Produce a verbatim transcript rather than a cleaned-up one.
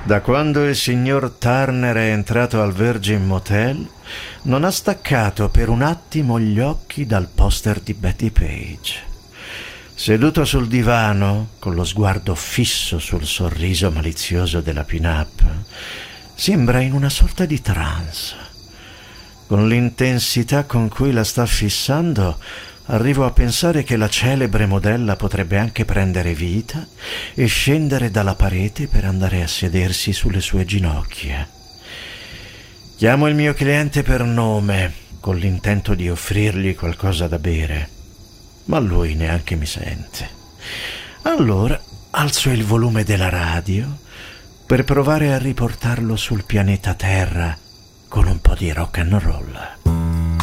Da quando il signor Turner è entrato al Virgin Motel, non ha staccato per un attimo gli occhi dal poster di Betty Page. Seduto sul divano, con lo sguardo fisso sul sorriso malizioso della pin-up, sembra in una sorta di trance. Con l'intensità con cui la sta fissando, arrivo a pensare che la celebre modella potrebbe anche prendere vita e scendere dalla parete per andare a sedersi sulle sue ginocchia. Chiamo il mio cliente per nome, con l'intento di offrirgli qualcosa da bere, ma lui neanche mi sente. Allora alzo il volume della radio per provare a riportarlo sul pianeta Terra con un po' di rock and roll.